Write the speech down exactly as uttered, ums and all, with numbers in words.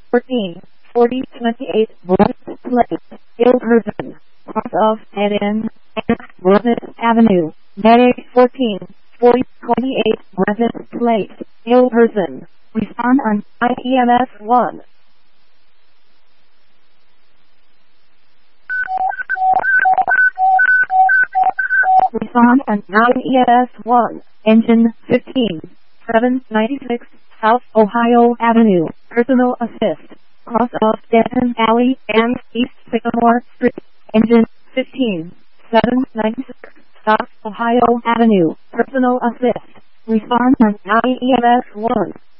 fourteen, forty, twenty-eight, Brunswick Place, Ilperson, cross of Dead End, Brunswick Avenue, Medic fourteen, forty, twenty-eight, Brunswick Place, Ilperson. Respond on I E M S one. Respond on nine E M S one, engine fifteen, seven ninety-six, South Ohio Avenue, personal assist, cross of Denton Alley and East Sycamore Street, engine fifteen, seven ninety-six, South Ohio Avenue, personal assist. Respond on nine E M S one.